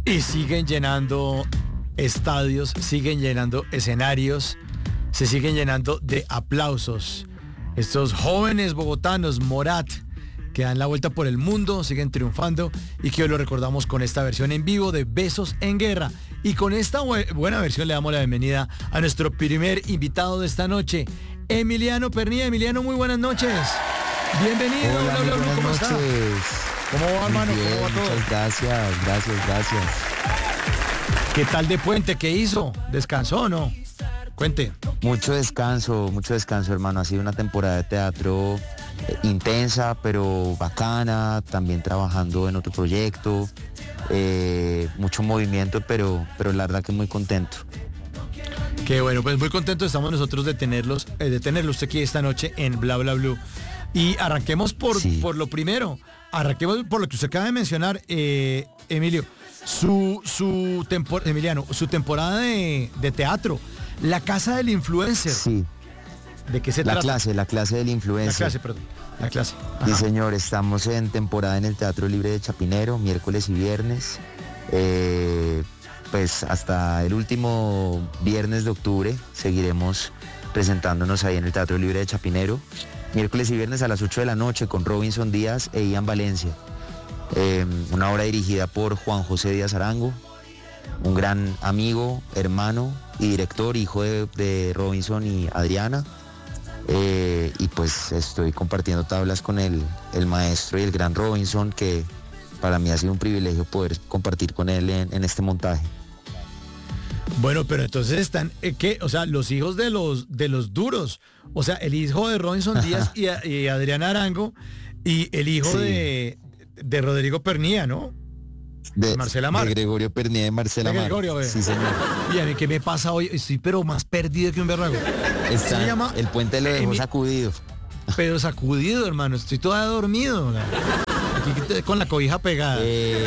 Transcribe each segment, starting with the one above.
Y siguen llenando estadios, siguen llenando escenarios, se siguen llenando de aplausos. Estos jóvenes bogotanos, Morat, que dan la vuelta por el mundo, siguen triunfando y que hoy lo recordamos con esta versión en vivo de Besos en Guerra. Y con esta buena versión le damos la bienvenida a nuestro primer invitado de esta noche, Emiliano Pernía. Emiliano, muy buenas noches. Bienvenido. Hola, buenas ¿cómo noches. está? ¿Cómo va, hermano? Bien, ¿Cómo va todo? muchas gracias. ¿Qué tal de puente? ¿Qué hizo? ¿Descansó o no? Cuente. Mucho descanso, hermano. Ha sido una temporada de teatro intensa, pero bacana. También trabajando en otro proyecto. Mucho movimiento, pero la verdad que muy contento. Qué bueno, pues muy contentos estamos nosotros de tenerlos aquí esta noche en Bla Bla Blue. Y arranquemos por lo primero. Arranquemos por lo que usted acaba de mencionar, Emilio. Emiliano, su temporada de teatro, La Casa del Influencer. Sí. ¿De qué se trata? La clase del influencer. La clase. Sí, Ajá. señor, estamos en temporada en el Teatro Libre de Chapinero, miércoles y viernes. Pues hasta el último viernes de octubre seguiremos presentándonos ahí en el Teatro Libre de Chapinero. Miércoles y viernes a las 8 de la noche con Robinson Díaz e Ian Valencia. Una obra dirigida por Juan José Díaz Arango, un gran amigo, hermano y director, hijo de Robinson y Adriana. Y pues estoy compartiendo tablas con el maestro y el gran Robinson, que para mí ha sido un privilegio poder compartir con él en este montaje. Bueno, pero entonces están, ¿qué? O sea, los hijos de los duros. O sea, el hijo de Robinson Díaz y Adriana Arango y el hijo Sí. de Rodrigo Pernía, ¿no? De Marcela Mar. De Gregorio Pernía y Marcela De Mar. Gregorio, Sí, señor. Y a mí, ¿qué me pasa hoy? Estoy pero más perdido que un berraco. Está, Se llama el puente lo dejó sacudido. Pero sacudido, hermano. Estoy toda dormido. Aquí con la cobija pegada.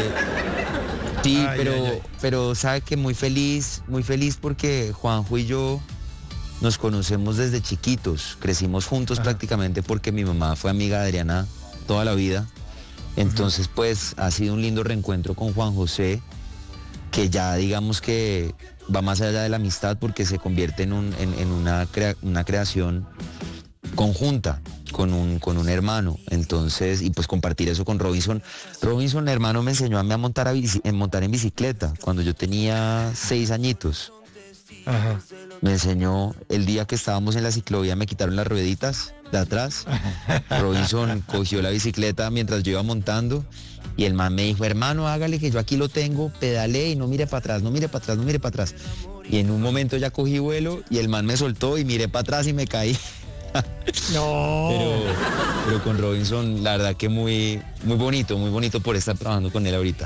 Sí, Ay, pero sabe que muy feliz porque Juanjo y yo nos conocemos desde chiquitos, crecimos juntos prácticamente porque mi mamá fue amiga de Adriana toda la vida. Entonces pues ha sido un lindo reencuentro con Juan José, que ya digamos que va más allá de la amistad porque se convierte en una creación conjunta con un hermano. Entonces, y pues compartir eso con Robinson, hermano, me enseñó a mí a montar en bicicleta cuando yo tenía 6 añitos. Ajá. Me enseñó el día que estábamos en la ciclovía, me quitaron las rueditas de atrás. Robinson cogió la bicicleta mientras yo iba montando y el man me dijo: hermano, hágale que yo aquí lo tengo, pedale y no mire para atrás, no mire para atrás, no mire para atrás. Y en un momento ya cogí vuelo y el man me soltó y miré para atrás y me caí. No. Pero con Robinson, la verdad que muy bonito por estar trabajando con él ahorita.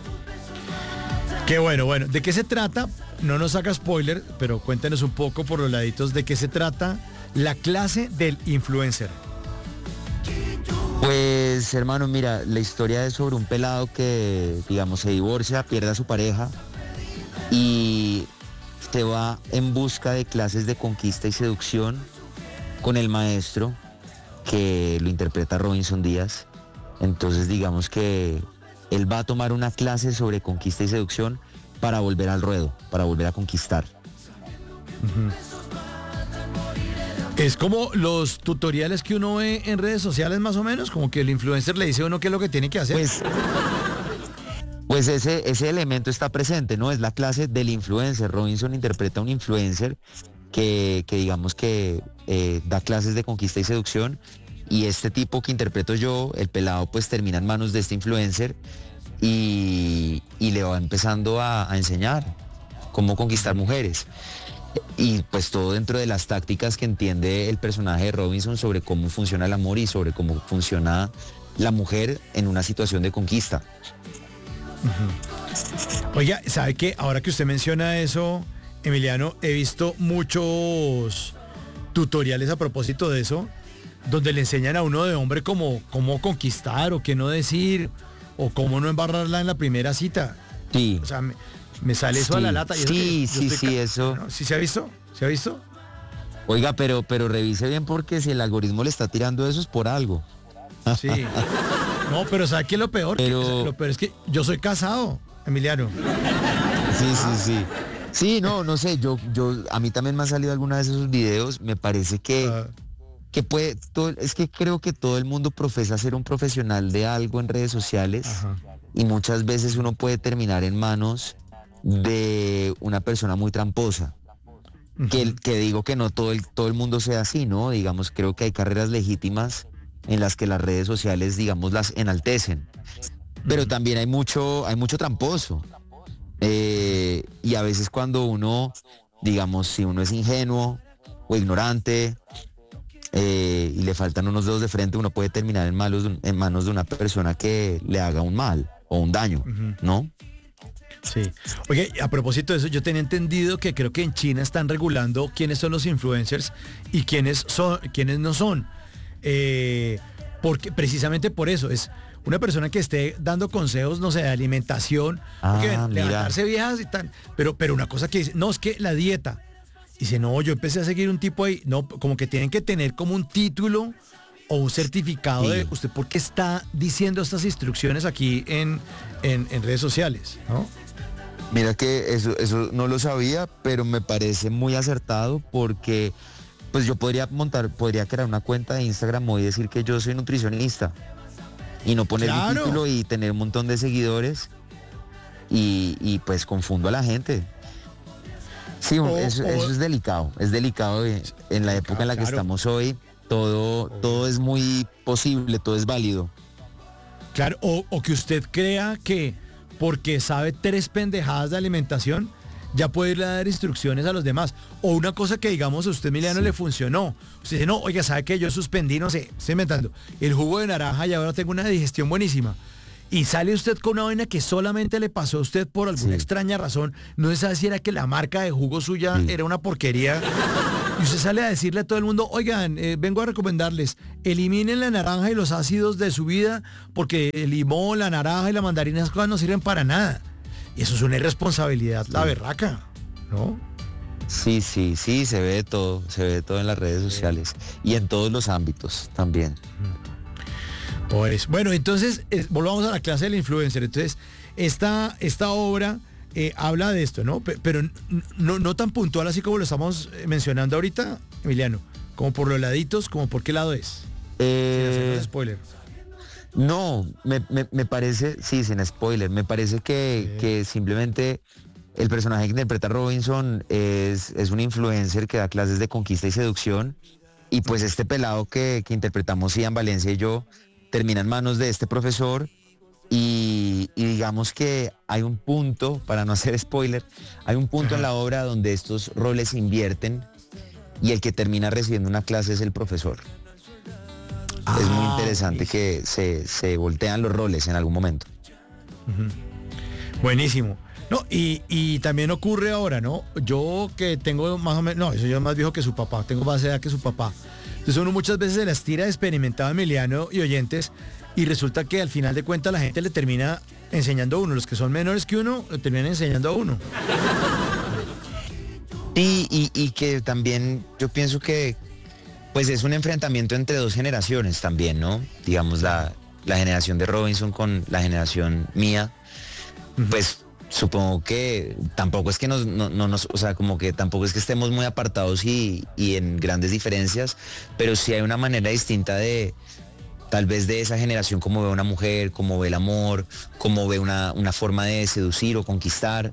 Qué bueno. ¿De qué se trata? No nos haga spoiler, pero cuéntenos un poco por los laditos de qué se trata La Clase del Influencer. Pues hermano, mira, la historia es sobre un pelado que, digamos, se divorcia, pierde a su pareja y se va en busca de clases de conquista y seducción con el maestro, que lo interpreta Robinson Díaz. Entonces digamos que él va a tomar una clase sobre conquista y seducción para volver al ruedo, para volver a conquistar. Es como los tutoriales que uno ve en redes sociales, más o menos, como que el influencer le dice a uno qué es lo que tiene que hacer. Pues ese elemento está presente, ¿no? Es la clase del influencer. Robinson interpreta a un influencer que digamos que da clases de conquista y seducción, y este tipo que interpreto yo, el pelado, pues termina en manos de este influencer y le va empezando a enseñar cómo conquistar mujeres. Y pues todo dentro de las tácticas que entiende el personaje de Robinson sobre cómo funciona el amor y sobre cómo funciona la mujer en una situación de conquista. Oiga, ¿sabe qué? Ahora que usted menciona eso, Emiliano, he visto muchos tutoriales a propósito de eso, donde le enseñan a uno de hombre cómo conquistar o qué no decir, o cómo no embarrarla en la primera cita. Sí. O sea, me sale eso a la lata. Y eso. ¿Sí se ha visto? ¿Se ha visto? Oiga, pero revise bien, porque si el algoritmo le está tirando eso es por algo. Sí. No, pero ¿sabe qué es lo peor? Pero... Lo peor es que yo soy casado. Emiliano. Sí. Sí, no sé, a mí también me han salido alguna vez esos videos, me parece que puede, es que creo que todo el mundo profesa ser un profesional de algo en redes sociales. Ajá. Y muchas veces uno puede terminar en manos de una persona muy tramposa. Que digo que no todo el mundo sea así, ¿no? Digamos, creo que hay carreras legítimas en las que las redes sociales, digamos, las enaltecen. Pero también hay mucho tramposo. Y a veces cuando uno, digamos, si uno es ingenuo o ignorante y le faltan unos dedos de frente, uno puede terminar en manos de una persona que le haga un mal o un daño, ¿no? Sí. Oye, a propósito de eso, yo tenía entendido que creo que en China están regulando quiénes son los influencers y quiénes no son. Porque precisamente por eso es una persona que esté dando consejos, no sé, de alimentación, porque levantarse viejas y tal, pero una cosa que dice, no, es que la dieta. Dice, no, yo empecé a seguir un tipo ahí, no, como que tienen que tener como un título o un certificado de usted, ¿por qué está diciendo estas instrucciones aquí en redes sociales, ¿no? Mira que eso no lo sabía, pero me parece muy acertado porque pues yo podría crear una cuenta de Instagram y decir que yo soy nutricionista y no poner mi título y tener un montón de seguidores y pues confundo a la gente. Sí, eso es delicado en la época en la que estamos hoy, todo es muy posible, todo es válido. Claro, o que usted crea que porque sabe 3 pendejadas de alimentación, ya puede irle a dar instrucciones a los demás. O una cosa que, digamos, a usted, Emiliano, le funcionó. Usted dice, no, oiga, ¿sabe qué? Yo suspendí, no sé, estoy inventando, el jugo de naranja y ahora tengo una digestión buenísima. Y sale usted con una vaina que solamente le pasó a usted por alguna extraña razón. No se sabe si era que la marca de jugo suya era una porquería. Y usted sale a decirle a todo el mundo, oigan, vengo a recomendarles, eliminen la naranja y los ácidos de su vida, porque el limón, la naranja y la mandarina, esas cosas no sirven para nada. Y eso es una irresponsabilidad, la berraca, ¿no? Sí, se ve todo en las redes sociales y en todos los ámbitos también. Pues, bueno, entonces, volvamos a la clase del influencer. Entonces, esta obra habla de esto, ¿no? Pero no tan puntual así como lo estamos mencionando ahorita, Emiliano. Como por los laditos, como por qué lado es. Sin hacer spoiler. No, me parece, sí, sin spoiler, me parece que simplemente el personaje que interpreta Robinson es un influencer que da clases de conquista y seducción. Y pues este pelado que interpretamos Ian Valencia y yo termina en manos de este profesor. Y digamos que hay un punto, para no hacer spoiler, hay un punto en la obra donde estos roles se invierten y el que termina recibiendo una clase es el profesor. Es muy interesante que se voltean los roles en algún momento. Buenísimo. No, y también ocurre ahora, ¿no? Yo que tengo más o menos, no, eso yo más viejo que su papá, tengo más edad que su papá. Entonces uno muchas veces se las tira de experimentado, Emiliano y oyentes, y resulta que al final de cuentas la gente le termina enseñando a uno. Los que son menores que uno, le terminan enseñando a uno. Y que también yo pienso que pues es un enfrentamiento entre dos generaciones también, ¿no? Digamos la generación de Robinson con la generación mía, pues supongo que tampoco es que o sea, como que tampoco es que estemos muy apartados y en grandes diferencias, pero sí hay una manera distinta de tal vez de esa generación, como ve una mujer, como ve el amor, como ve una forma de seducir o conquistar.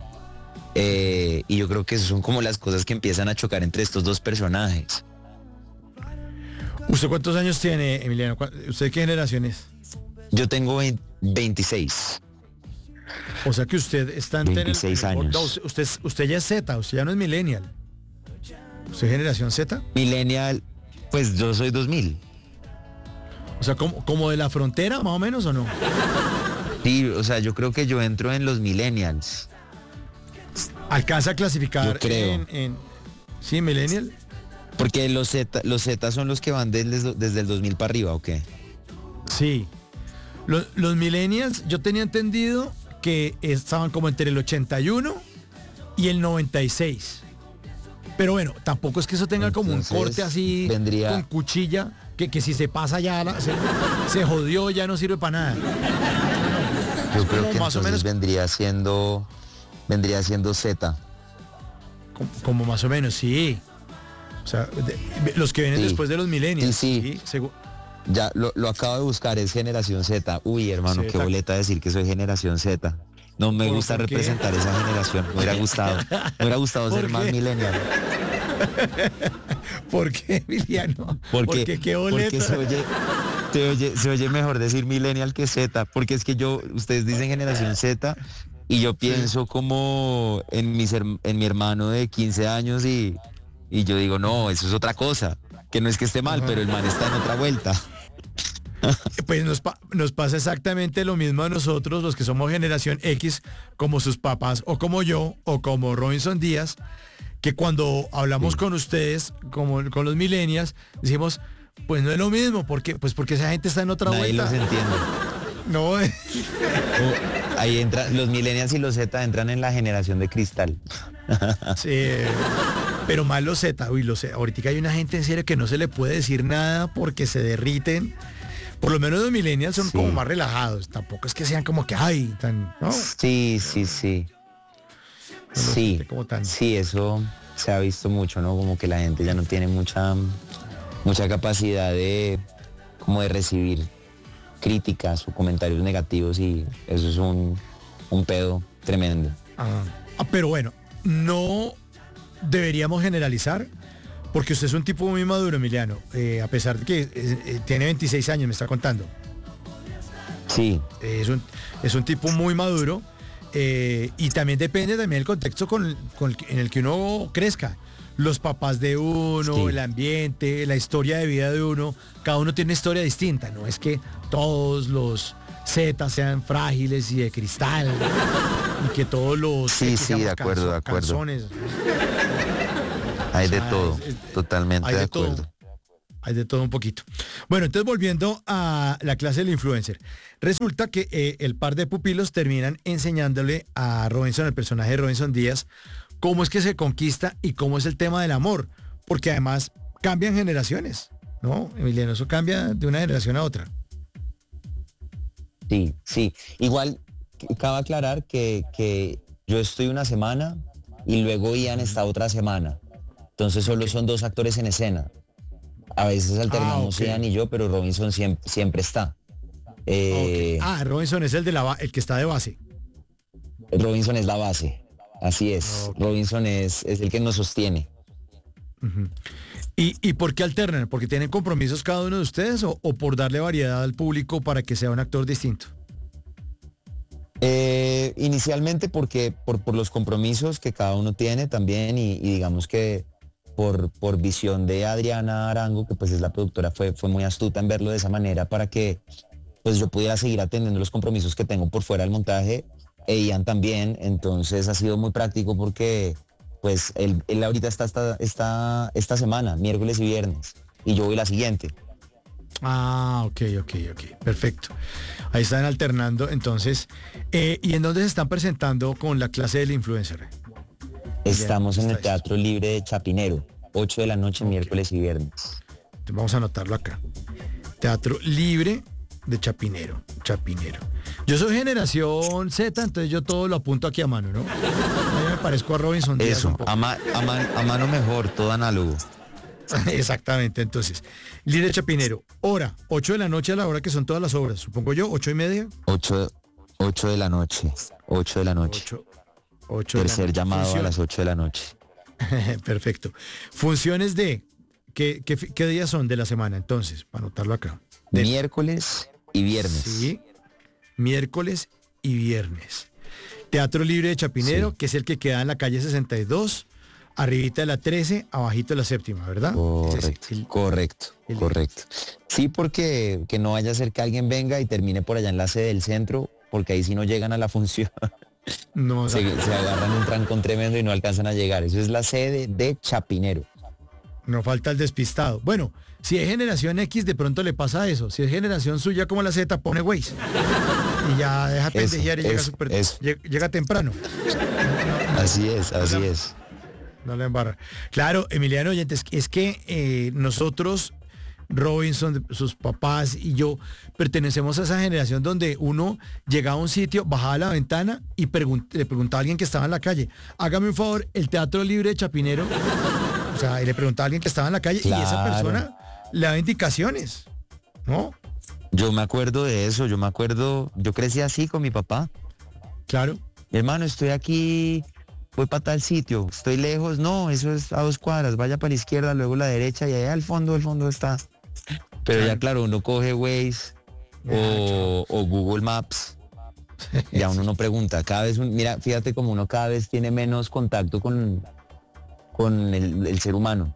Y yo creo que esas son como las cosas que empiezan a chocar entre estos dos personajes. ¿Usted cuántos años tiene, Emiliano? ¿Usted qué generación es? Yo tengo 26. O sea que usted está en 26 años. No, usted ya es Z, usted ya no es millennial. ¿Usted es generación Z? Millennial, pues yo soy 2000. O sea, como de la frontera, más o menos, ¿o no? Sí, o sea, yo creo que yo entro en los millennials. ¿Alcanza a clasificar yo creo. ¿Sí, millennial? Porque los Z son los que van desde el 2000 para arriba, ¿o qué? Sí. Los millennials, yo tenía entendido que estaban como entre el 81 y el 96. Pero bueno, tampoco es que eso tenga como un corte así con cuchilla, que si se pasa ya se jodió, ya no sirve para nada. Yo creo que más o entonces menos, vendría siendo Z. como más o menos, sí. O sea, los que vienen Sí. después de los millennials. Sí. Ya lo acabo de buscar, es generación Z. Uy, hermano, qué Z. boleta decir que soy generación Z. No me gusta ¿Por qué? representar esa generación. Me hubiera gustado. Me hubiera gustado ¿Por ser más qué? millennial. ¿Por qué, Emiliano? Porque qué boleta. se oye mejor decir millennial que Z. Porque es que ustedes dicen generación Z y yo pienso como en mi hermano de 15 años y yo digo, no, eso es otra cosa. Que no es que esté mal, Ajá. pero el man está en otra vuelta. Pues nos pasa exactamente lo mismo a nosotros, los que somos generación X, como sus papás, o como yo, o como Robinson Díaz, que cuando hablamos Sí. con ustedes, como con los millennials, decimos, pues no es lo mismo, pues porque esa gente está en otra Nadie vuelta. los entiende. No, Ahí entran, los millennials y los Z entran en la generación de cristal. sí, pero más los Z, ahorita hay una gente en serio que no se le puede decir nada porque se derriten. Por lo menos los millennials son Sí. como más relajados, tampoco es que sean como que, ay, tan, ¿no? Sí. No los Sí, siente como tan... sí, eso se ha visto mucho, ¿no? Como que la gente ya no tiene mucha capacidad como de recibir críticas o comentarios negativos y eso es un pedo tremendo. Pero bueno, no deberíamos generalizar, porque usted es un tipo muy maduro, Emiliano, a pesar de que tiene 26 años, me está contando. Sí, Es un tipo muy maduro y también depende también del contexto en el que uno crezca. Los papás de uno, Sí. el ambiente, la historia de vida de uno, cada uno tiene una historia distinta. No es que todos los Z sean frágiles y de cristal y que todos los Sí, X sí, seamos de acuerdo, de acuerdo. canzones. hay O de sea, todo, totalmente hay de de todo. acuerdo. Hay de todo un poquito. Bueno, entonces volviendo a la clase del influencer. Resulta que el par de pupilos terminan enseñándole a Robinson, el personaje de Robinson Díaz, cómo es que se conquista y cómo es el tema del amor. Porque además cambian generaciones, ¿no, Emiliano? Eso cambia de una generación a otra. Sí. Igual, cabe aclarar que yo estoy una semana y luego Ian está otra semana. Entonces solo son dos actores en escena. A veces alternamos ok. Ian y yo, pero Robinson siempre está. Ok. Robinson es el que está de base. Robinson es la base. Así es. Ok. Robinson es el que nos sostiene. Ujú. ¿Y por qué alternan? ¿Porque tienen compromisos cada uno de ustedes o por darle variedad al público para que sea un actor distinto? Inicialmente porque por los compromisos que cada uno tiene también y digamos que por visión de Adriana Arango, que pues es la productora, fue muy astuta en verlo de esa manera para que pues yo pudiera seguir atendiendo los compromisos que tengo por fuera del montaje e Ian también. Entonces ha sido muy práctico porque pues él ahorita está esta semana, miércoles y viernes, y yo voy la siguiente. Ok. Perfecto. Ahí están alternando. Entonces, ¿y en dónde se están presentando con la clase del influencer? Estamos en el estáis. Teatro Libre de Chapinero, 8 de la noche, Ok. miércoles y viernes. Entonces, vamos a anotarlo acá. Teatro Libre de Chapinero. Yo soy generación Z, entonces yo todo lo apunto aquí a mano, ¿no? A mí me parezco a Robinson Díaz Eso, un poco. a mano mejor, todo análogo. Exactamente, entonces. Libre de Chapinero. Hora, 8 de la noche a la hora que son todas las obras. Supongo yo, 8:30. 8 de la noche. 8 de la noche. 8 de la Tercer noche. llamado a las 8 de la noche. Perfecto. Funciones de... ¿Qué días son de la semana? Entonces, para anotarlo acá. Miércoles y viernes. Sí, miércoles y viernes. Teatro Libre de Chapinero, Sí. que es el que queda en la calle 62, arribita de la 13, abajito de la séptima, ¿verdad? Correcto, Ese, correcto, correcto. Sí, porque que no vaya a ser que alguien venga y termine por allá en la sede del centro, porque ahí sí no llegan a la función. no, se agarran un trancón tremendo y no alcanzan a llegar. Eso es la sede de Chapinero. no falta el despistado. Bueno, si es generación X, de pronto le pasa eso. Si es generación suya como la Z, pone Waze. Y ya deja pendejear y llega temprano. Así es. No le embarra. Claro, Emiliano Oyentes, es que nosotros, Robinson, sus papás y yo pertenecemos a esa generación donde uno llegaba a un sitio, bajaba la ventana y le preguntaba a alguien que estaba en la calle, hágame un favor, el Teatro Libre de Chapinero, o sea, y le preguntaba a alguien que estaba en la calle y esa persona le daba indicaciones, ¿no? Yo me acuerdo de eso, yo crecí así con mi papá. Claro. Hermano, estoy aquí, voy para tal sitio, estoy lejos, no, eso es a 2 cuadras, vaya para la izquierda, luego la derecha y allá al fondo está. Pero ya claro, uno coge Waze o Google Maps, ya uno no pregunta, cada vez, mira, fíjate como uno cada vez tiene menos contacto con el ser humano.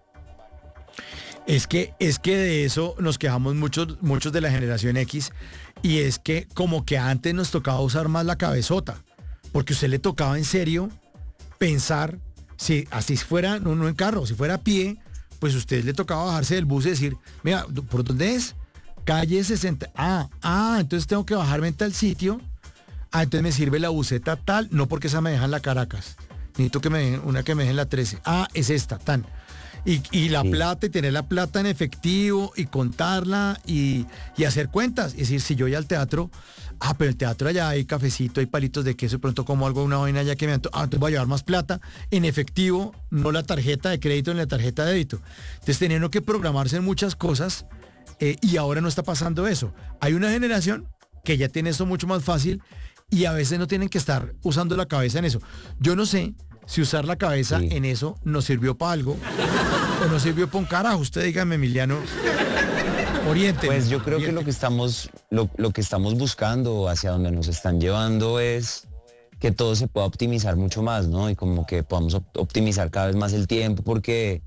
Es que de eso nos quejamos muchos de la generación X, y es que como que antes nos tocaba usar más la cabezota, porque a usted le tocaba en serio pensar, si así fuera, no en carro, si fuera a pie, pues a usted le tocaba bajarse del bus y decir, mira, ¿por dónde es? Calle 60. Entonces tengo que bajarme en tal sitio. Entonces me sirve la buseta tal, no porque esa me deja en la Caracas. Necesito que me dejen una que me deje en la 13. Es esta, tan. Y la plata, y tener la plata en efectivo, y contarla, y hacer cuentas. Es decir, si yo voy al teatro, pero el teatro allá hay cafecito, hay palitos de queso, de pronto como algo, una vaina allá que entonces voy a llevar más plata en efectivo, no la tarjeta de crédito ni la tarjeta de débito. Entonces teniendo que programarse en muchas cosas, y ahora no está pasando eso. Hay una generación que ya tiene esto mucho más fácil, y a veces no tienen que estar usando la cabeza en eso. Yo no sé si usar la cabeza en eso nos sirvió para algo o nos sirvió para un carajo. Usted dígame, Emiliano, oriente. Pues yo creo que lo que estamos buscando, hacia donde nos están llevando, es que todo se pueda optimizar mucho más, ¿no? Y como que podamos optimizar cada vez más el tiempo, porque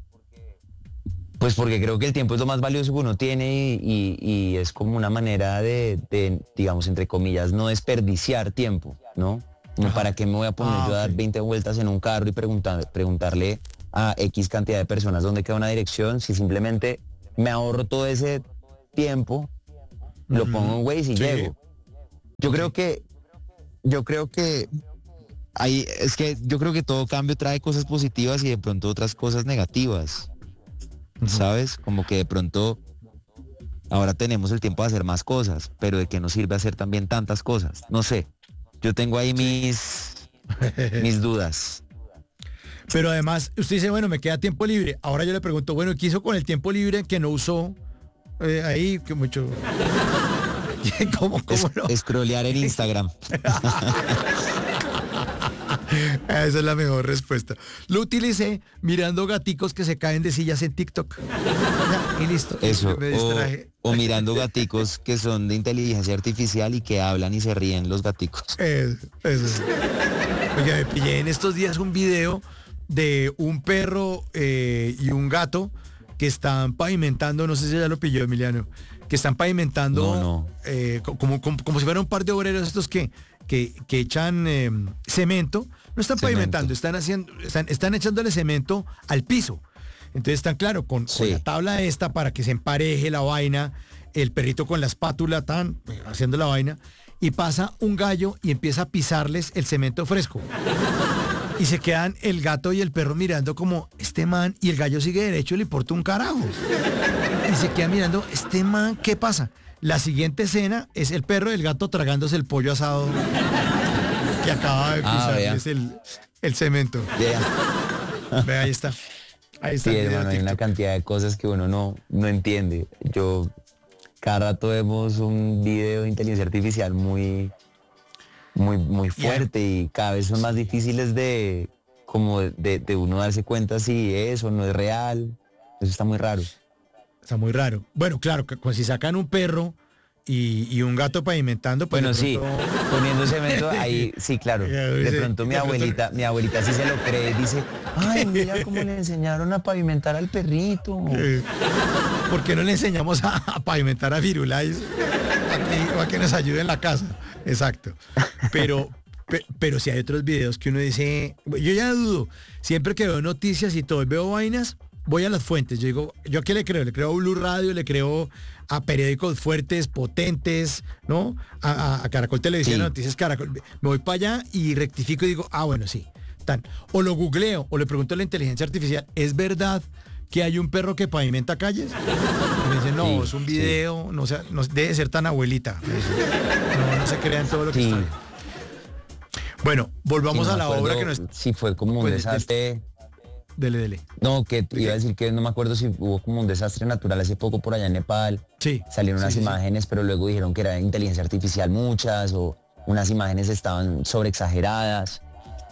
creo que el tiempo es lo más valioso que uno tiene, y es como una manera de, digamos, entre comillas, no desperdiciar tiempo, ¿no? Como para qué me voy a poner yo a dar 20 vueltas en un carro y preguntarle a X cantidad de personas dónde queda una dirección, si simplemente me ahorro todo ese tiempo, lo pongo en Waze y llego. Yo creo que yo creo que todo cambio trae cosas positivas y de pronto otras cosas negativas. ¿Sabes? Como que de pronto ahora tenemos el tiempo de hacer más cosas, pero ¿de qué nos sirve hacer también tantas cosas? No sé. Yo tengo ahí mis dudas. Pero además, usted dice, bueno, me queda tiempo libre. Ahora yo le pregunto, bueno, ¿qué hizo con el tiempo libre que no usó? Ahí, que mucho... ¿Cómo no? Scrollear en Instagram. Esa es la mejor respuesta. Lo utilicé mirando gaticos que se caen de sillas en TikTok. Ya, y listo. Eso. Me distraje. O mirando gaticos que son de inteligencia artificial y que hablan y se ríen los gaticos. Eso. Oiga, me pillé en estos días un video de un perro y un gato que están pavimentando, no sé si ya lo pilló, Emiliano, que están pavimentando como si fuera un par de obreros estos que echan cemento. No están pavimentando, están echándole cemento al piso. Entonces están, claro, con la tabla esta para que se empareje la vaina, el perrito con la espátula haciendo la vaina, y pasa un gallo y empieza a pisarles el cemento fresco. Y se quedan el gato y el perro mirando como, este man, y el gallo sigue derecho y le importa un carajo. Y se queda mirando, este man, ¿qué pasa? La siguiente escena es el perro y el gato tragándose el pollo asado que acaba de pisarles el cemento. Ve, ahí está. Sí, hermano, hay una cantidad de cosas que uno no entiende. Cada rato vemos un video de inteligencia artificial muy fuerte, y cada vez son más difíciles de uno darse cuenta si es o no es real. Eso está muy raro. Está muy raro. Bueno, claro, pues si sacan un perro y un gato pavimentando, pues bueno, sí, poniendo cemento ahí, sí, claro. De pronto mi abuelita sí se lo cree, dice, ay, mira cómo le enseñaron a pavimentar al perrito. ¿Por qué no le enseñamos a pavimentar a Firulais a que nos ayude en la casa? Exacto. Pero si hay otros videos que uno dice, yo ya dudo, siempre que veo noticias y todo, veo vainas, voy a las fuentes. Yo digo, ¿yo a qué le creo? Le creo a Blue Radio, le creo a periódicos fuertes, potentes, ¿no? A Caracol Televisión, sí. Noticias Caracol. Me voy para allá y rectifico y digo, bueno, sí. O lo googleo, o le pregunto a la inteligencia artificial, ¿es verdad que hay un perro que pavimenta calles. Y me dicen, no, Sí, es un video, no, sea, no debe ser tan abuelita. Me dicen, no se crean todo lo que Sí. está bien. Bueno, volvamos Sí, no a me la acuerdo obra que no es... si fue como un Pues, desastre. Dele. No, que iba a decir que no me acuerdo si hubo como un desastre natural hace poco por allá en Nepal. Sí. Salieron unas sí. imágenes, pero luego dijeron que era inteligencia artificial muchas, o unas imágenes estaban sobreexageradas.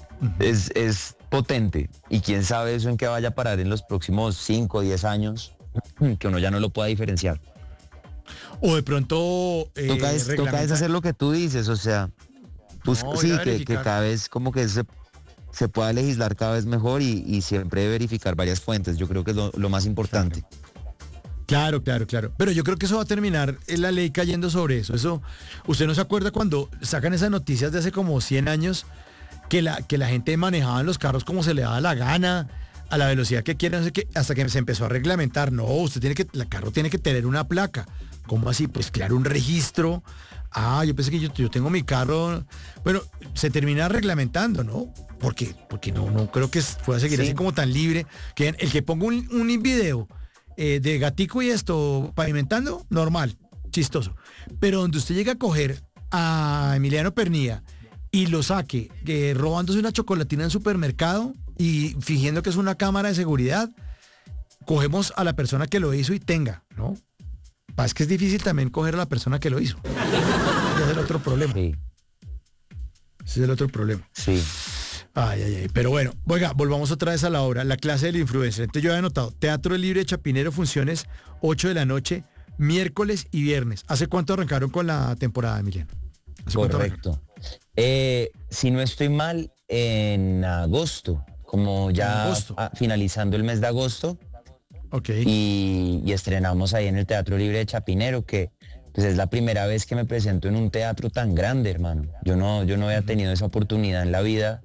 Es potente. Y quién sabe eso en qué vaya a parar en los próximos 5 o 10 años, que uno ya no lo pueda diferenciar. O de pronto... Toca es reglamenta- hacer lo que tú dices, o sea, No, ir sí, a que verificar. cada vez como que se pueda legislar cada vez mejor y siempre verificar varias fuentes. Yo creo que es lo más importante. Claro. Pero yo creo que eso va a terminar en la ley cayendo sobre eso. Eso, ¿usted no se acuerda cuando sacan esas noticias de hace como 100 años que la gente manejaba en los carros como se le daba la gana, a la velocidad que quiera, no sé qué, hasta que se empezó a reglamentar? No, el carro tiene que tener una placa. ¿Cómo así? Pues claro, un registro. Ah, yo pensé que yo tengo mi carro. Bueno, se termina reglamentando, ¿no? Porque no creo que pueda seguir Sí. así como tan libre. Que el que ponga un video de gatico y esto pavimentando, normal, chistoso. Pero donde usted llega a coger a Emiliano Pernía y lo saque robándose una chocolatina en supermercado y fingiendo que es una cámara de seguridad, cogemos a la persona que lo hizo y tenga, ¿no? Es que es difícil también coger a la persona que lo hizo. Ese es el otro problema. Sí, Ese es el otro problema. sí. Ay. Pero bueno, oiga, volvamos otra vez a la obra, la clase del influencer. Entonces yo había anotado, Teatro Libre de Chapinero, funciones 8 de la noche, miércoles y viernes. ¿Hace cuánto arrancaron con la temporada, Emiliano? ¿Hace cuánto arrancaron? Correcto. Si no estoy mal, en agosto, como ya En agosto. finalizando el mes de agosto, Ok. y estrenamos ahí en el Teatro Libre de Chapinero, que pues es la primera vez que me presento en un teatro tan grande, hermano. Yo no había tenido esa oportunidad en la vida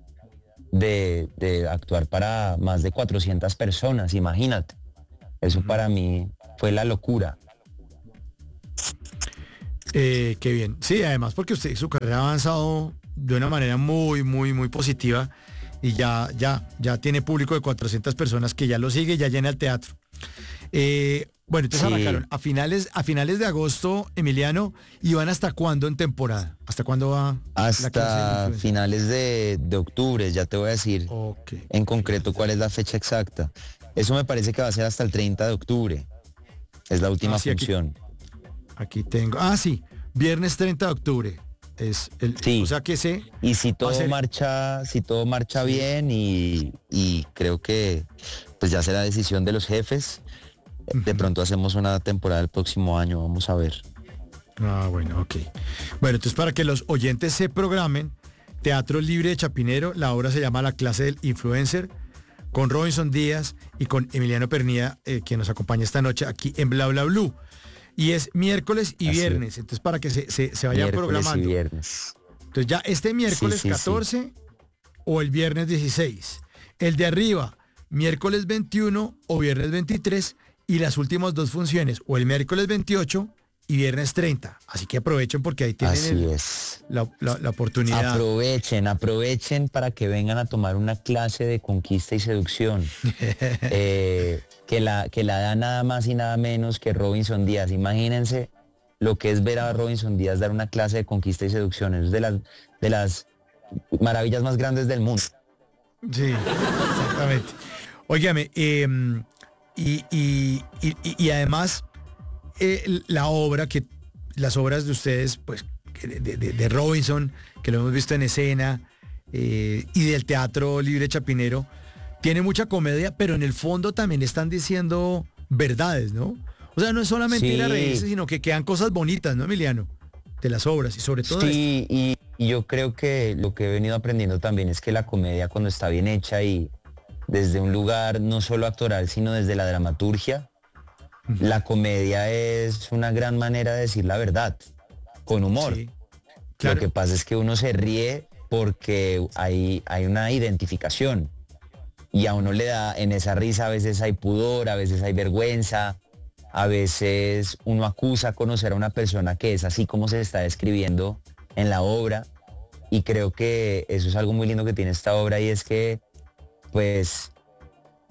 de actuar para más de 400 personas, imagínate. Eso para mí fue la locura. Qué bien. Sí, además porque su carrera ha avanzado de una manera muy positiva y ya tiene público de 400 personas que ya lo sigue y ya llena el teatro. Bueno, entonces Sí. arrancaron a finales de agosto, Emiliano, ¿y van hasta cuándo en temporada? ¿Hasta cuándo va la clase de Hasta influencer? finales de octubre, ya te voy a decir Ok. en concreto cuál es la fecha exacta. Eso me parece que va a ser hasta el 30 de octubre. Es la última sí, aquí- función. Aquí tengo. Ah, sí, viernes 30 de octubre. Es Sí. O sea que sé. Y si Va a todo ser- marcha bien y creo que pues ya será decisión de los jefes, de pronto hacemos una temporada el próximo año, vamos a ver. Ah, bueno, ok. Bueno, entonces para que los oyentes se programen, Teatro Libre de Chapinero, la obra se llama La clase del influencer, con Robinson Díaz y con Emiliano Pernía, quien nos acompaña esta noche aquí en Bla Bla Blue. Y es miércoles y Así es. viernes, entonces para que se vayan Miércoles programando. y viernes. Entonces ya este miércoles Sí, sí, 14 o el viernes 16. El de arriba, miércoles 21 o viernes 23 y las últimas dos funciones, o el miércoles 28 y viernes 30. Así que aprovechen porque ahí tienen Así es. la oportunidad. Aprovechen para que vengan a tomar una clase de conquista y seducción. Que la da nada más y nada menos que Robinson Díaz. Imagínense lo que es ver a Robinson Díaz dar una clase de conquista y seducción. Es de las maravillas más grandes del mundo. Sí, exactamente. Óigame, y además las obras de ustedes, pues, de Robinson, que lo hemos visto en escena, y del Teatro Libre Chapinero, tiene mucha comedia, pero en el fondo también están diciendo verdades, ¿no? O sea, no es solamente ir a Sí. reírse, sino que quedan cosas bonitas, ¿no, Emiliano? De las obras y sobre todo Sí, y yo creo que lo que he venido aprendiendo también es que la comedia cuando está bien hecha y desde un lugar no solo actoral, sino desde la dramaturgia, la comedia es una gran manera de decir la verdad, con humor. Sí, claro. Lo que pasa es que uno se ríe porque hay una identificación y a uno le da, en esa risa a veces hay pudor, a veces hay vergüenza, a veces uno acusa a conocer a una persona que es así como se está describiendo en la obra, y creo que eso es algo muy lindo que tiene esta obra, y es que pues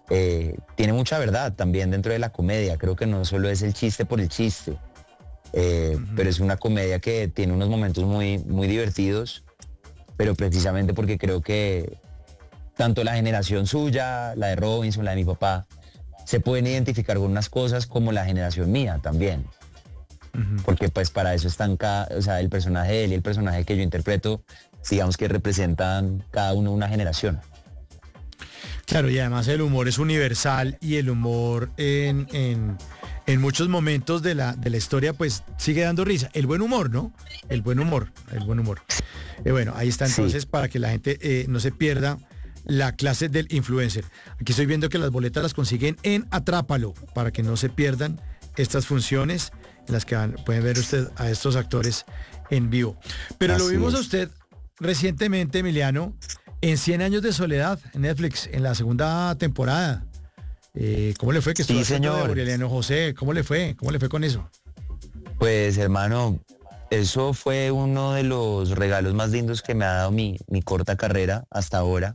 tiene mucha verdad también dentro de la comedia. Creo que no solo es el chiste por el chiste, pero es una comedia que tiene unos momentos muy, muy divertidos, pero precisamente porque creo que tanto la generación suya, la de Robinson, la de mi papá, se pueden identificar con unas cosas como la generación mía también. Porque pues para eso están el personaje de él y el personaje que yo interpreto, digamos que representan cada uno una generación. Claro, y además el humor es universal y el humor en muchos momentos de la historia pues sigue dando risa. El buen humor, ¿no? El buen humor. Bueno, ahí está entonces, sí, para que la gente no se pierda la clase del influencer. Aquí estoy viendo que las boletas las consiguen en Atrápalo, para que no se pierdan estas funciones en las que pueden ver usted a estos actores en vivo. Pero así lo vimos a usted recientemente, Emiliano, en 100 años de soledad, en Netflix, en la segunda temporada. ¿Cómo le fue? Que estuvo sí, señor. De Aureliano José. ¿Cómo le fue? ¿Cómo le fue con eso? Pues, hermano, eso fue uno de los regalos más lindos que me ha dado mi corta carrera hasta ahora.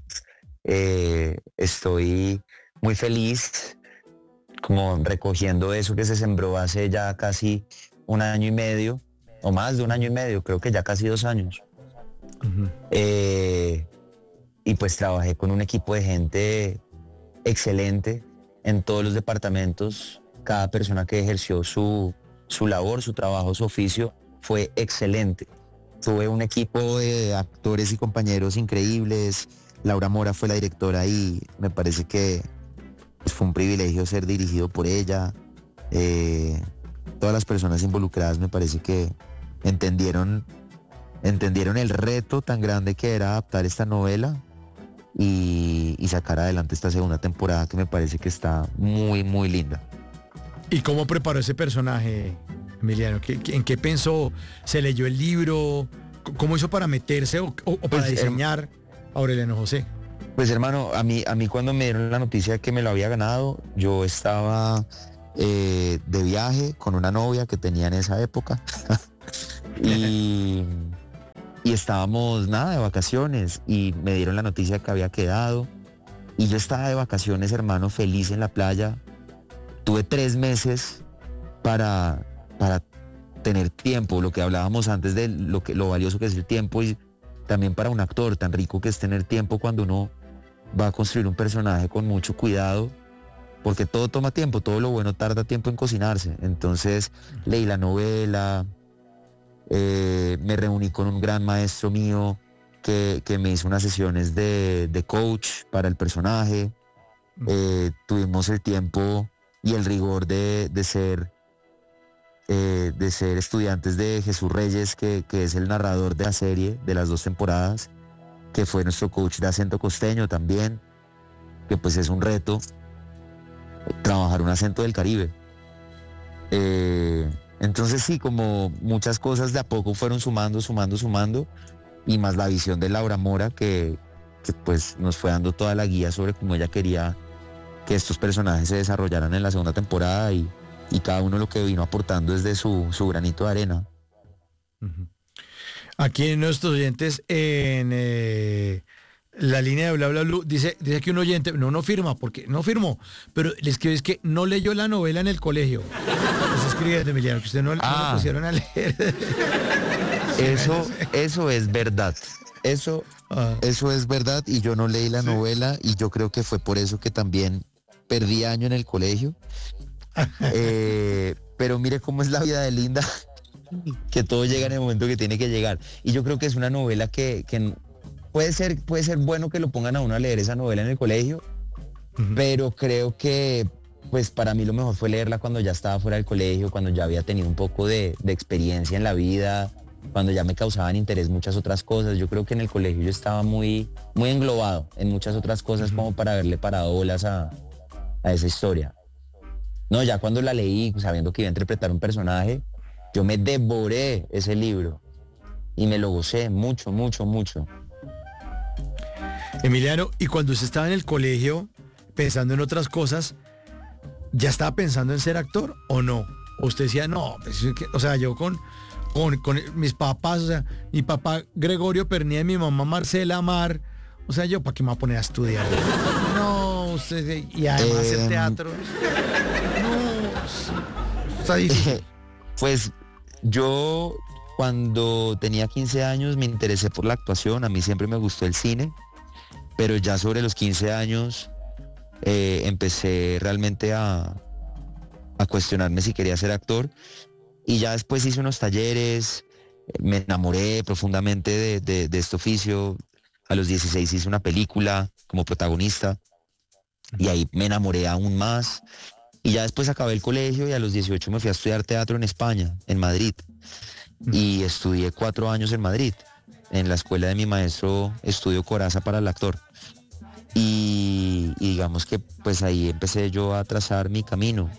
Estoy muy feliz, como recogiendo eso que se sembró hace ya casi 1 año y medio, o más de 1 año y medio, creo que ya casi 2 años. Y pues trabajé con un equipo de gente excelente en todos los departamentos. Cada persona que ejerció su labor, su trabajo, su oficio, fue excelente. Tuve un equipo de actores y compañeros increíbles. Laura Mora fue la directora y me parece que pues, fue un privilegio ser dirigido por ella. Todas las personas involucradas me parece que entendieron el reto tan grande que era adaptar esta novela y sacar adelante esta segunda temporada, que me parece que está muy, muy linda. ¿Y cómo preparó ese personaje, Emiliano? ¿En qué pensó? ¿Se leyó el libro? ¿Cómo hizo para meterse o para pues, diseñar a Aureliano José? Pues hermano, a mí cuando me dieron la noticia de que me lo había ganado, yo estaba de viaje con una novia que tenía en esa época y estábamos de vacaciones y me dieron la noticia que había quedado y yo estaba de vacaciones, hermano, feliz en la playa. Tuve 3 meses para tener tiempo, lo que hablábamos antes de lo valioso que es el tiempo, y también para un actor tan rico que es tener tiempo cuando uno va a construir un personaje con mucho cuidado, porque todo toma tiempo, todo lo bueno tarda tiempo en cocinarse. Entonces leí la novela, me reuní con un gran maestro mío que me hizo unas sesiones de coach para el personaje. Tuvimos el tiempo y el rigor de ser estudiantes de Jesús Reyes, que es el narrador de la serie, de las 2 temporadas, que fue nuestro coach de acento costeño también, que pues es un reto trabajar un acento del Caribe. Entonces sí, como muchas cosas de a poco fueron sumando, y más la visión de Laura Mora, que pues nos fue dando toda la guía sobre cómo ella quería que estos personajes se desarrollaran en la segunda temporada, y cada uno lo que vino aportando desde su granito de arena. Aquí en nuestros oyentes, en la línea de Bla Bla Blue, dice que un oyente, no firma, porque no firmó, pero le escribe es que no leyó la novela en el colegio. Se escribe de Emiliano, que usted no lo pusieron a leer. Eso es verdad. Eso es verdad, y yo no leí la novela, y yo creo que fue por eso que también perdí año en el colegio. Pero mire cómo es la vida de linda, que todo llega en el momento que tiene que llegar. Y yo creo que es una novela que puede ser bueno que lo pongan a uno a leer esa novela en el colegio, pero creo que pues para mí lo mejor fue leerla cuando ya estaba fuera del colegio, cuando ya había tenido un poco de experiencia en la vida, cuando ya me causaban interés muchas otras cosas. Yo creo que en el colegio yo estaba muy, muy englobado en muchas otras cosas como para haberle parado bolas a esa historia. No, ya cuando la leí, sabiendo que iba a interpretar un personaje, yo me devoré ese libro y me lo gocé mucho, mucho, mucho. Emiliano, y cuando usted estaba en el colegio pensando en otras cosas, ¿ya estaba pensando en ser actor o no? ¿O usted decía, no, pues, o sea, yo con mis papás, o sea, mi papá Gregorio Pernía y mi mamá Marcela Mar, o sea, yo para qué me voy a poner a estudiar? No, usted, y además el teatro. No, está difícil. Pues yo cuando tenía 15 años me interesé por la actuación, a mí siempre me gustó el cine, pero ya sobre los 15 años empecé realmente a cuestionarme si quería ser actor y ya después hice unos talleres, me enamoré profundamente de este oficio. A los 16 hice una película como protagonista y ahí me enamoré aún más. Y ya después acabé el colegio y a los 18 me fui a estudiar teatro en España, en Madrid. Y estudié 4 años en Madrid. En la escuela de mi maestro estudio coraza para el actor. Y digamos que pues ahí empecé yo a trazar mi camino.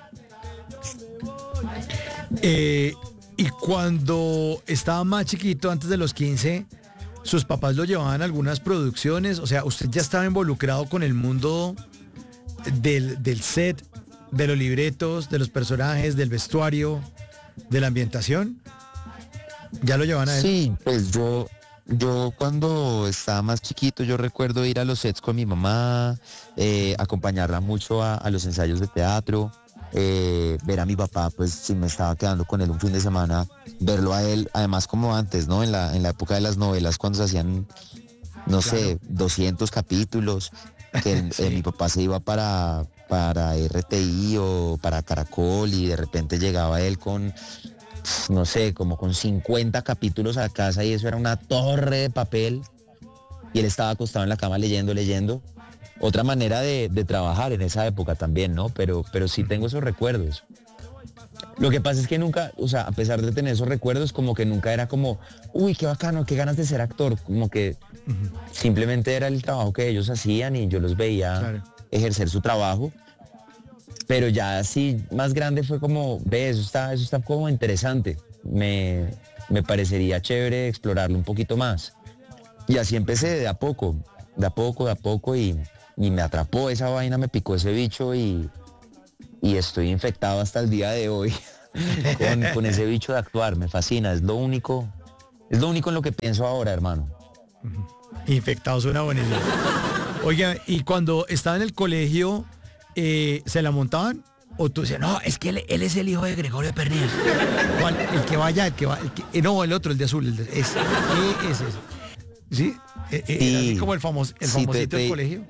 Y cuando estaba más chiquito, antes de los 15, sus papás lo llevaban a algunas producciones, o sea, usted ya estaba involucrado con el mundo del set, de los libretos, de los personajes, del vestuario, de la ambientación. ¿Ya lo llevaban a eso? Sí, pues yo cuando estaba más chiquito, yo recuerdo ir a los sets con mi mamá, acompañarla mucho a los ensayos de teatro, ver a mi papá, pues si me estaba quedando con él un fin de semana, verlo a él, además como antes, ¿no? En la época de las novelas, cuando se hacían, no sé, 200 capítulos, que Sí. mi papá se iba para RTI o para Caracol y de repente llegaba él con, no sé, como con 50 capítulos a casa y eso era una torre de papel y él estaba acostado en la cama leyendo. Otra manera de trabajar en esa época también, ¿no? Pero sí tengo esos recuerdos. Lo que pasa es que nunca, o sea, a pesar de tener esos recuerdos, como que nunca era como, uy, qué bacano, qué ganas de ser actor. Como que simplemente era el trabajo que ellos hacían y yo los veía Claro. ejercer su trabajo. Pero ya así más grande fue como, ve, eso está como interesante. Me parecería chévere explorarlo un poquito más. Y así empecé de a poco y me atrapó esa vaina, me picó ese bicho y estoy infectado hasta el día de hoy con ese bicho de actuar. Me fascina, es lo único en lo que pienso ahora, hermano. Infectado suena buenísimo. Oiga, y cuando estaba en el colegio, ¿se la montaban? O tú decías, no, es que él es el hijo de Gregorio Pernía. ¿Cuál? El que vaya, no, el otro, el de azul, ese. ¿Sí? Era así como el famosito del colegio.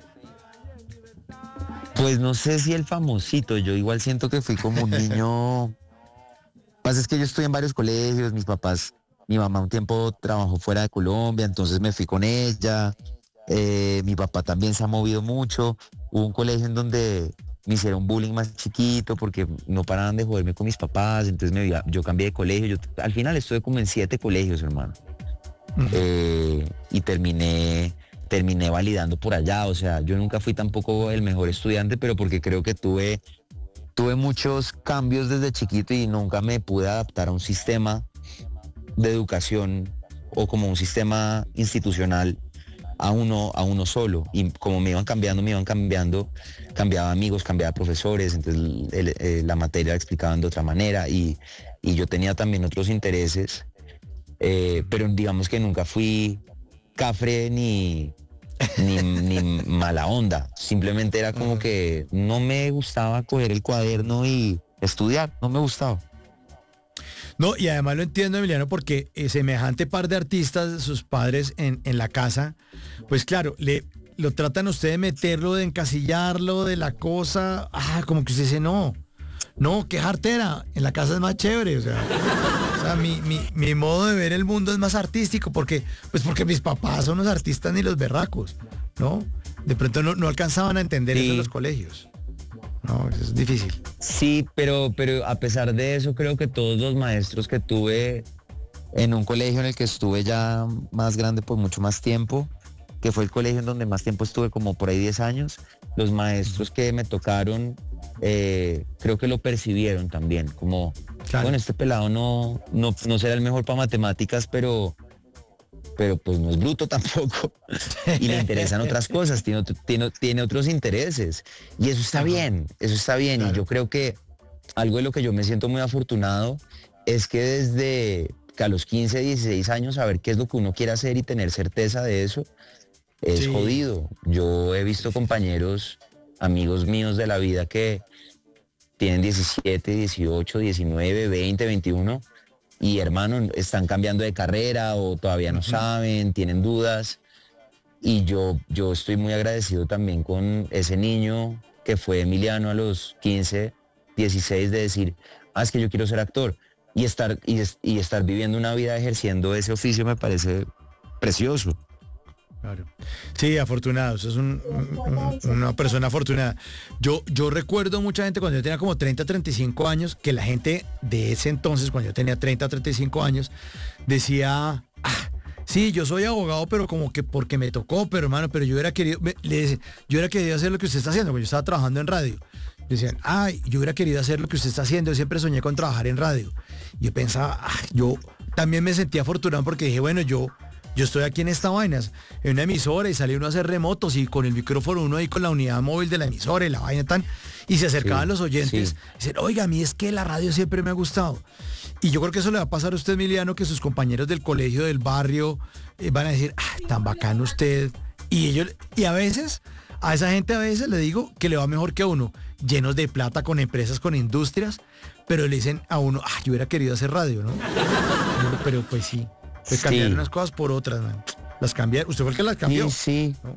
Pues no sé si el famosito, yo igual siento que fui como un niño. Pasa es que yo estuve en varios colegios, mi mamá un tiempo trabajó fuera de Colombia, entonces me fui con ella. Mi papá también se ha movido mucho. Hubo un colegio en donde me hicieron bullying más chiquito porque no paraban de joderme con mis papás, entonces yo cambié de colegio. Yo al final estuve como en 7 colegios, hermano. Y terminé validando por allá, o sea, yo nunca fui tampoco el mejor estudiante, pero porque creo que tuve muchos cambios desde chiquito y nunca me pude adaptar a un sistema de educación o como un sistema institucional a uno solo. Y como me iban cambiando, cambiaba amigos, cambiaba profesores, entonces la materia la explicaban de otra manera y yo tenía también otros intereses, pero digamos que nunca fui cafre ni mala onda, simplemente era como que no me gustaba coger el cuaderno y estudiar, no me gustaba. No, y además lo entiendo, Emiliano, porque semejante par de artistas, sus padres en la casa, pues claro, lo tratan a usted de meterlo, de encasillarlo, de la cosa, como que usted dice, no, qué jartera, en la casa es más chévere, o sea, mi modo de ver el mundo es más artístico, porque mis papás son los artistas ni los berracos, ¿no? De pronto no alcanzaban a entender eso en los colegios. No, eso es difícil. Sí, pero a pesar de eso, creo que todos los maestros que tuve en un colegio en el que estuve ya más grande por mucho más tiempo, que fue el colegio en donde más tiempo estuve, como por ahí 10 años, los maestros que me tocaron, creo que lo percibieron también, como, Claro. bueno, este pelado no será el mejor para matemáticas, pero pues no es bruto tampoco y le interesan otras cosas, tiene otros intereses y eso está bien, Claro. Y yo creo que algo de lo que yo me siento muy afortunado es que desde que a los 15, 16 años saber qué es lo que uno quiere hacer y tener certeza de eso es Sí. jodido. Yo he visto compañeros amigos míos de la vida que tienen 17, 18, 19, 20, 21 y hermano, están cambiando de carrera o todavía no saben, tienen dudas. Y yo estoy muy agradecido también con ese niño que fue Emiliano a los 15, 16 de decir, es que yo quiero ser actor. Y estar viviendo una vida ejerciendo ese oficio me parece precioso. Claro. Sí, afortunado, eso es una persona afortunada. Yo recuerdo mucha gente cuando yo tenía como 30, 35 años, que la gente de ese entonces, cuando yo tenía 30, 35 años, decía, sí, yo soy abogado, pero como que porque me tocó, pero hermano, pero yo hubiera querido, yo hubiera querido hacer lo que usted está haciendo, porque yo estaba trabajando en radio. Decían, yo hubiera querido hacer lo que usted está haciendo, yo siempre soñé con trabajar en radio. Y yo pensaba, yo también me sentía afortunado porque dije, bueno, yo estoy aquí en esta vaina, en una emisora y salí uno a hacer remotos y con el micrófono uno ahí con la unidad móvil de la emisora y la vaina tan, y se acercaban los oyentes, y dicen, oiga, a mí es que la radio siempre me ha gustado. Y yo creo que eso le va a pasar a usted, Emiliano, que sus compañeros del colegio, del barrio, van a decir, tan bacano usted. Y a veces, a esa gente a veces le digo que le va mejor que a uno, llenos de plata con empresas, con industrias, pero le dicen a uno, yo hubiera querido hacer radio, ¿no? Pero pues sí. Pues cambiar unas cosas por otras, man. Las cambiar. ¿Usted fue el que las cambió? Sí. ¿No?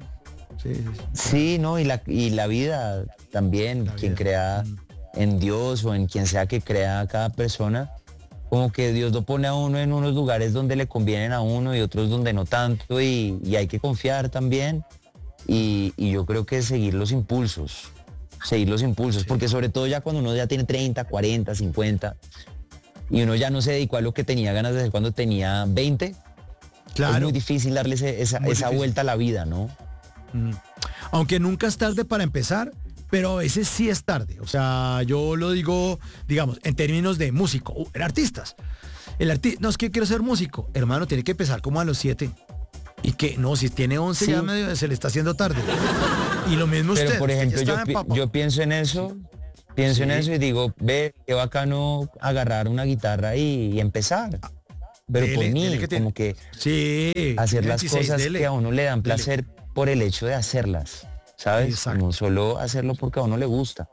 Sí, no, y la vida también, quien crea en Dios o en quien sea que crea a cada persona, como que Dios lo pone a uno en unos lugares donde le convienen a uno y otros donde no tanto, y hay que confiar también. Y yo creo que seguir los impulsos, porque sobre todo ya cuando uno ya tiene 30, 40, 50, y uno ya no se dedicó a lo que tenía ganas de hacer cuando tenía 20, claro, es muy difícil darle esa vuelta a la vida, ¿no? Aunque nunca es tarde para empezar, pero a veces sí es tarde. O sea, yo lo digo, digamos, en términos de músico, en artistas. No, es que quiero ser músico. Hermano, tiene que empezar como a los 7. Y que, no, si tiene 11 ya medio se le está haciendo tarde. Y lo mismo pero usted. Por ejemplo, yo pienso en eso. En eso y digo, ve, qué bacano agarrar una guitarra y empezar. Pero por mí, como que hacer las cosas que a uno le dan placer por el hecho de hacerlas, ¿sabes? Exacto. No solo hacerlo porque a uno le gusta.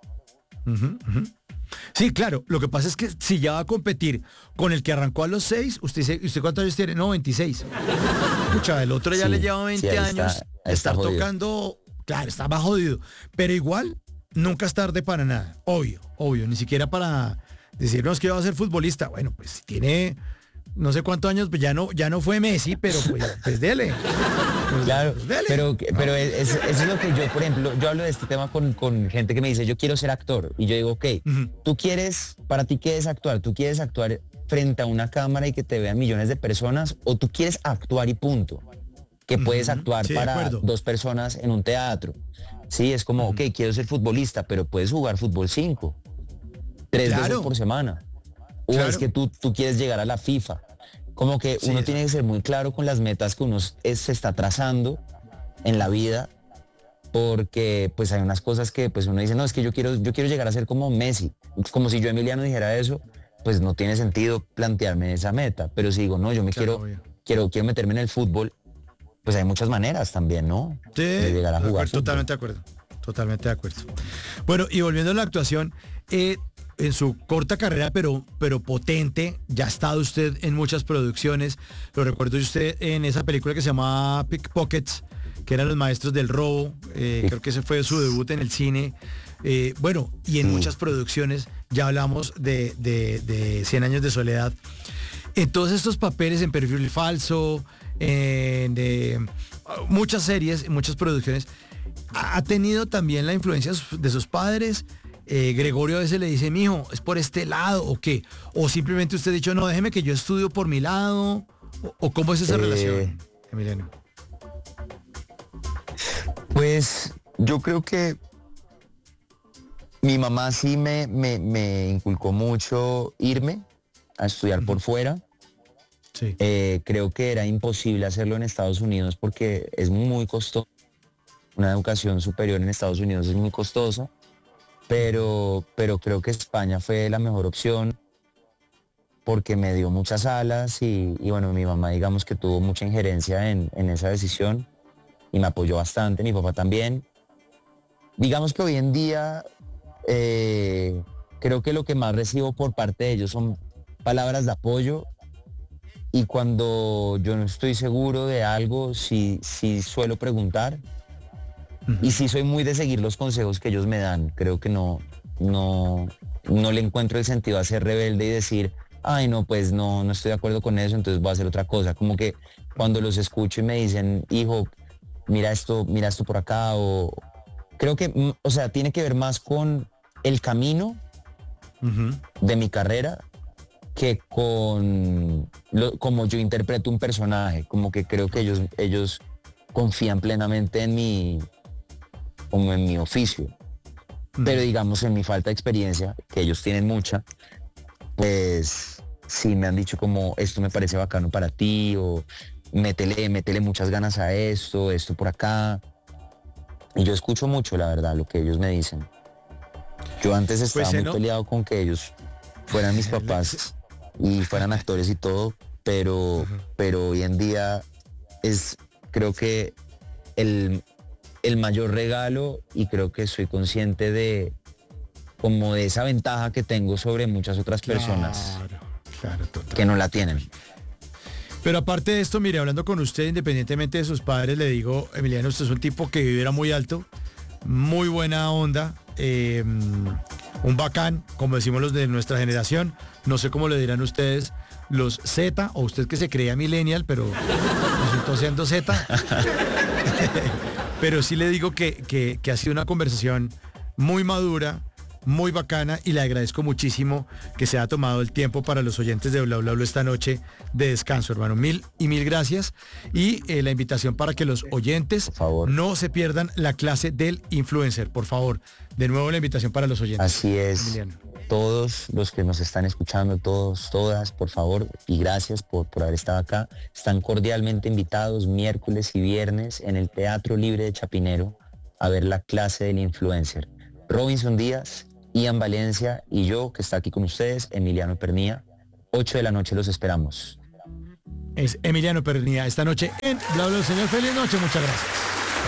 Sí, claro. Lo que pasa es que si ya va a competir con el que arrancó a los 6, ¿usted cuántos años tiene? No, 26. Escucha, el otro ya le lleva 20 años de estar tocando. Claro, está más jodido. Pero igual, nunca es tarde para nada. Obvio. Ni siquiera para decirnos que va a ser futbolista. Bueno, pues si tiene no sé cuántos años, pues ya no fue Messi, pero pues dele. Claro, pues dele. pero eso es lo que yo, por ejemplo, yo hablo de este tema con gente que me dice, yo quiero ser actor. Y yo digo, ok, tú quieres, para ti, ¿qué es actuar? ¿Tú quieres actuar frente a una cámara y que te vean millones de personas? ¿O tú quieres actuar y punto? Que puedes actuar para 2 personas en un teatro. Sí, es como, ok, quiero ser futbolista, pero puedes jugar fútbol 5, 3 veces por semana. O es que tú quieres llegar a la FIFA. Como que uno tiene que ser muy claro con las metas que uno se está trazando en la vida, porque pues hay unas cosas que pues uno dice, no, es que yo quiero llegar a ser como Messi. Como si yo, Emiliano, dijera eso, pues no tiene sentido plantearme esa meta. Pero si digo, no, yo quiero meterme en el fútbol, pues hay muchas maneras también, ¿no? Sí, de llegar a jugar. Totalmente de acuerdo. Bueno, y volviendo a la actuación, en su corta carrera, pero potente, ya ha estado usted en muchas producciones. Lo recuerdo usted en esa película que se llamaba Pickpockets, que eran los maestros del robo. Creo que ese fue su debut en el cine. Bueno, y en muchas producciones, ya hablamos de 100 años de soledad. En todos estos papeles, en Perfil Falso, en muchas series, en muchas producciones, ha tenido también la influencia de sus padres. Gregorio a veces le dice, mijo, ¿es por este lado o qué? O simplemente usted ha dicho, no, déjeme que yo estudio por mi lado. ¿O cómo es esa relación, Emiliano? Pues yo creo que mi mamá sí me inculcó mucho irme a estudiar por fuera. Sí. Creo que era imposible hacerlo en Estados Unidos porque es muy costoso. Una educación superior en Estados Unidos es muy costosa. Pero creo que España fue la mejor opción porque me dio muchas alas y bueno, mi mamá digamos que tuvo mucha injerencia en esa decisión y me apoyó bastante, mi papá también. digamos que hoy en día creo que lo que más recibo por parte de ellos son palabras de apoyo, y cuando yo no estoy seguro de algo, sí suelo preguntar. Y sí soy muy de seguir los consejos que ellos me dan. Creo que no le encuentro el sentido a ser rebelde y decir, ay no, pues no estoy de acuerdo con eso, entonces voy a hacer otra cosa. Como que cuando los escucho y me dicen, hijo, mira esto por acá, o creo que, o sea, tiene que ver más con el camino de mi carrera que con como yo interpreto un personaje. Como que creo que ellos confían plenamente en mi, como en mi oficio. Pero digamos, en mi falta de experiencia, que ellos tienen mucha, pues sí me han dicho como, esto me parece bacano para ti, o métele muchas ganas a esto por acá. Y yo escucho mucho, la verdad, lo que ellos me dicen. Yo antes estaba muy peleado con que ellos fueran mis papás y fueran actores y todo, pero hoy en día es, creo que el mayor regalo, y creo que soy consciente de como de esa ventaja que tengo sobre muchas otras personas que no la tienen. Pero aparte de esto, mire, hablando con usted, independientemente de sus padres, le digo, Emiliano, usted es un tipo que vibra muy alto, muy buena onda, un bacán, como decimos los de nuestra generación. No sé cómo le dirán ustedes, los Z, o usted que se creía millennial, pero resultó siendo Z. Pero sí le digo que ha sido una conversación muy madura, muy bacana, y le agradezco muchísimo que se haya tomado el tiempo para los oyentes de Bla Bla Bla esta noche de descanso, hermano. Mil gracias. Y la invitación para que los oyentes no se pierdan la clase del influencer, por favor. De nuevo la invitación para los oyentes. Así es. Emiliano. Todos los que nos están escuchando, todas, por favor, y gracias por haber estado acá. Están cordialmente invitados miércoles y viernes en el Teatro Libre de Chapinero a ver la clase del influencer. Robinson Díaz, Ian Valencia y yo, que está aquí con ustedes, Emiliano Pernía. 8 de la noche los esperamos. Es Emiliano Pernía esta noche en Bla Bla. Señor, feliz noche, muchas gracias.